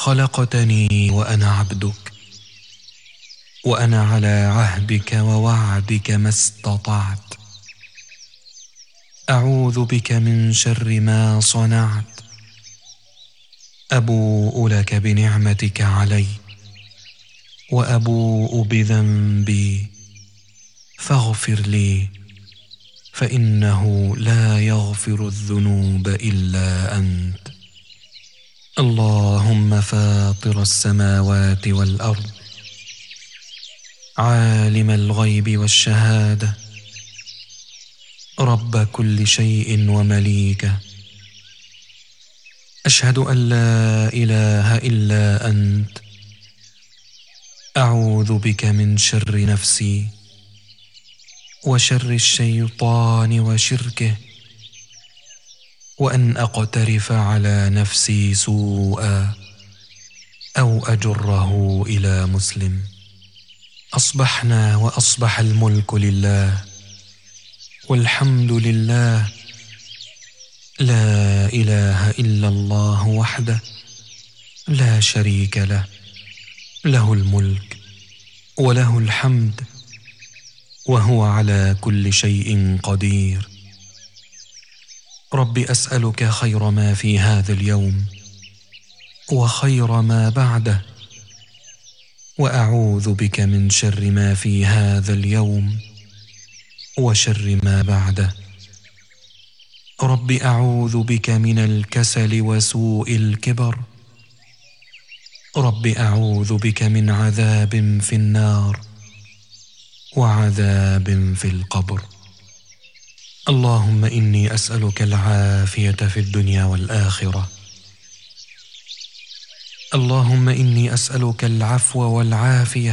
خلقتني وأنا عبدك، وأنا على عهدك ووعدك ما استطعت. أعوذ بك من شر ما صنعت. أبوء لك بنعمتك علي وأبوء بذنبي فاغفر لي، فإنه لا يغفر الذنوب إلا أنت. اللهم فاطر السماوات والأرض، عالم الغيب والشهادة، رب كل شيء ومليكه، أشهد أن لا إله إلا أنت. أعوذ بك من شر نفسي وشر الشيطان وشركه، وأن أقترف على نفسي سوءا أو أجره إلى مسلم. أصبحنا وأصبح الملك لله، والحمد لله، لا إله إلا الله وحده لا شريك له، له الملك وله الحمد وهو على كل شيء قدير. رب أسألك خير ما في هذا اليوم وخير ما بعده، وأعوذ بك من شر ما في هذا اليوم وشر ما بعده. رب أعوذ بك من الكسل وسوء الكبر. رب أعوذ بك من عذاب في النار وعذاب في القبر. اللهم إني أسألك العافية في الدنيا والآخرة. اللهم إني أسألك العفو والعافية